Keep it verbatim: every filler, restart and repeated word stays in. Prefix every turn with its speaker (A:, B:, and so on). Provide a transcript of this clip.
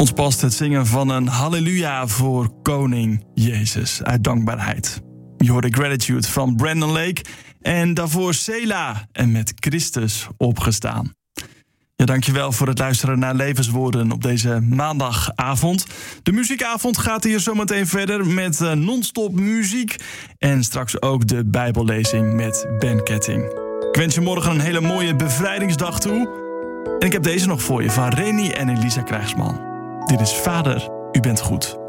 A: Ons past het zingen van een halleluja voor koning Jezus uit dankbaarheid. Je hoorde Gratitude van Brandon Lake en daarvoor Selah en met Christus opgestaan. Ja, dankjewel voor het luisteren naar Levenswoorden op deze maandagavond. De muziekavond gaat hier zometeen verder met uh, non-stop muziek en straks ook de Bijbellezing met Ben Ketting. Ik wens je morgen een hele mooie bevrijdingsdag toe. En ik heb deze nog voor je van Reni en Elisa Krijgsman. Dit is Vader, u bent goed.